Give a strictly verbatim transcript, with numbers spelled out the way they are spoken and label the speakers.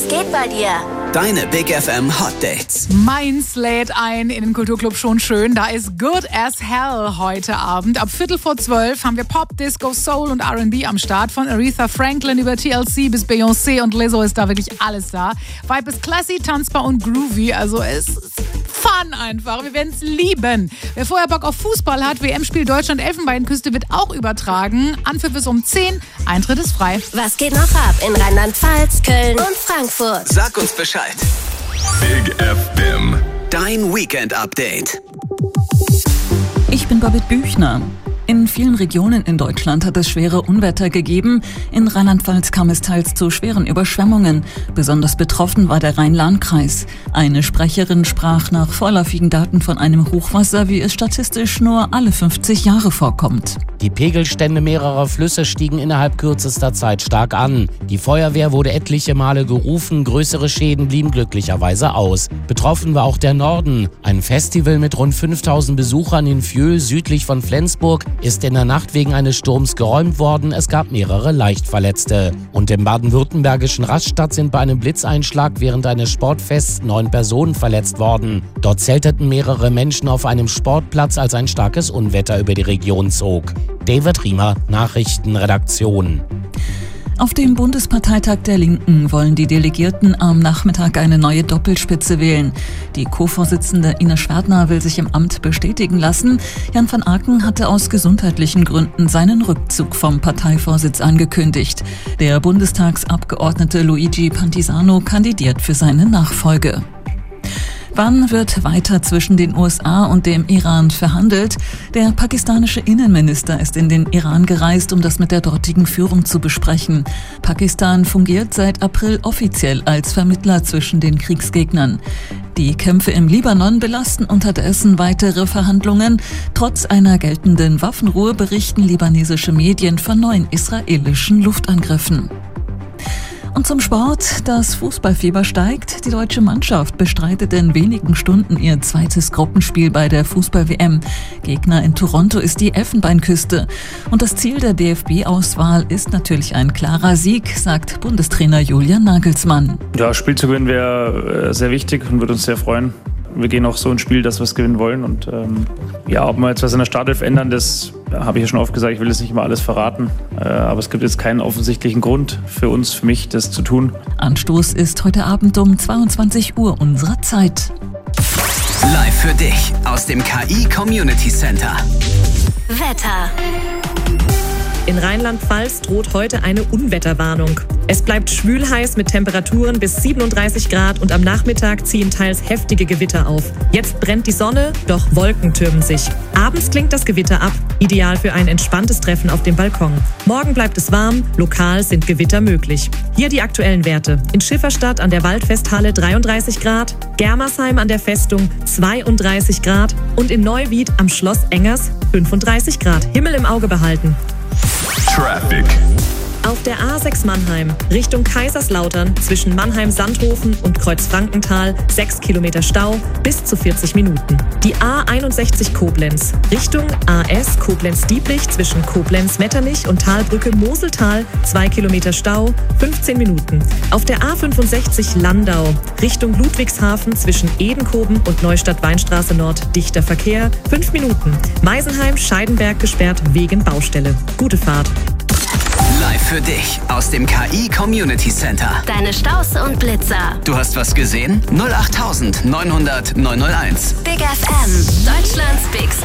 Speaker 1: Was geht bei dir?
Speaker 2: Deine Big F M Hot Dates.
Speaker 3: Mainz lädt ein in den Kulturclub Schon Schön. Da ist Good as Hell heute Abend. Ab Viertel vor zwölf haben wir Pop, Disco, Soul und R and B am Start. Von Aretha Franklin über T L C bis Beyoncé und Lizzo ist da wirklich alles da. Vibe ist classy, tanzbar und groovy. Also es ist fun einfach. Wir werden es lieben. Wer vorher Bock auf Fußball hat, W M-Spiel Deutschland-Elfenbeinküste wird auch übertragen. Anpfiff ist um zehn, Eintritt ist frei.
Speaker 1: Was geht noch ab in Rheinland-Pfalz, Köln und Frankfurt?
Speaker 2: Sag uns Bescheid.
Speaker 4: Big F M.
Speaker 2: Dein Weekend-Update.
Speaker 5: Ich bin Babette Büchner. In vielen Regionen in Deutschland hat es schwere Unwetter gegeben. In Rheinland-Pfalz kam es teils zu schweren Überschwemmungen. Besonders betroffen war der Rhein-Lahn-Kreis. Eine Sprecherin sprach nach vorläufigen Daten von einem Hochwasser, wie es statistisch nur alle fünfzig Jahre vorkommt.
Speaker 6: Die Pegelstände mehrerer Flüsse stiegen innerhalb kürzester Zeit stark an. Die Feuerwehr wurde etliche Male gerufen, größere Schäden blieben glücklicherweise aus. Betroffen war auch der Norden. Ein Festival mit rund fünftausend Besuchern in Vieux, südlich von Flensburg, ist in der Nacht wegen eines Sturms geräumt worden. Es gab mehrere Leichtverletzte. Und im baden-württembergischen Rastatt sind bei einem Blitzeinschlag während eines Sportfests neun Personen verletzt worden. Dort zelteten mehrere Menschen auf einem Sportplatz, als ein starkes Unwetter über die Region zog. David Riemer, Nachrichtenredaktion.
Speaker 5: Auf dem Bundesparteitag der Linken wollen die Delegierten am Nachmittag eine neue Doppelspitze wählen. Die Co-Vorsitzende Ines Schwerdner will sich im Amt bestätigen lassen. Jan van Aken hatte aus gesundheitlichen Gründen seinen Rückzug vom Parteivorsitz angekündigt. Der Bundestagsabgeordnete Luigi Pantisano kandidiert für seine Nachfolge. Wann wird weiter zwischen den U S A und dem Iran verhandelt? Der pakistanische Innenminister ist in den Iran gereist, um das mit der dortigen Führung zu besprechen. Pakistan fungiert seit April offiziell als Vermittler zwischen den Kriegsgegnern. Die Kämpfe im Libanon belasten unterdessen weitere Verhandlungen. Trotz einer geltenden Waffenruhe berichten libanesische Medien von neuen israelischen Luftangriffen. Und zum Sport, das Fußballfieber steigt. Die deutsche Mannschaft bestreitet in wenigen Stunden ihr zweites Gruppenspiel bei der Fußball-W M. Gegner in Toronto ist die Elfenbeinküste. Und das Ziel der D F B-Auswahl ist natürlich ein klarer Sieg, sagt Bundestrainer Julian Nagelsmann.
Speaker 7: Ja, Spiel zu gewinnen wäre sehr wichtig und würde uns sehr freuen. Wir gehen auch so ins Spiel, dass wir es gewinnen wollen. Und ähm, ja, ob wir jetzt was in der Startelf ändern, das habe ich ja schon oft gesagt. Ich will jetzt nicht immer alles verraten. Äh, aber es gibt jetzt keinen offensichtlichen Grund für uns, für mich, das zu tun.
Speaker 5: Anstoß ist heute Abend um zweiundzwanzig Uhr unserer Zeit.
Speaker 2: Live für dich aus dem K I Community Center.
Speaker 1: Wetter.
Speaker 8: In Rheinland-Pfalz droht heute eine Unwetterwarnung. Es bleibt schwülheiß mit Temperaturen bis siebenunddreißig Grad und am Nachmittag ziehen teils heftige Gewitter auf. Jetzt brennt die Sonne, doch Wolken türmen sich. Abends klingt das Gewitter ab, ideal für ein entspanntes Treffen auf dem Balkon. Morgen bleibt es warm, lokal sind Gewitter möglich. Hier die aktuellen Werte. In Schifferstadt an der Waldfesthalle dreiunddreißig Grad, Germersheim an der Festung zweiunddreißig Grad und in Neuwied am Schloss Engers fünfunddreißig Grad. Himmel im Auge behalten.
Speaker 4: Traffic.
Speaker 8: Auf der A sechs Mannheim Richtung Kaiserslautern zwischen Mannheim-Sandhofen und Kreuzfrankenthal sechs Kilometer Stau bis zu vierzig Minuten. Die A einundsechzig Koblenz Richtung A S Koblenz-Dieblich zwischen Koblenz-Metternich und Talbrücke Moseltal zwei Kilometer Stau, fünfzehn Minuten. Auf der A fünfundsechzig Landau Richtung Ludwigshafen zwischen Edenkoben und Neustadt-Weinstraße Nord dichter Verkehr, fünf Minuten. Meisenheim-Scheidenberg gesperrt wegen Baustelle. Gute Fahrt.
Speaker 2: Live für dich aus dem K I Community Center.
Speaker 1: Deine Staus und Blitzer.
Speaker 2: Du hast was gesehen? null acht neunhundert neunhundert neunhunderteins.
Speaker 1: Big F M. Deutschlands Big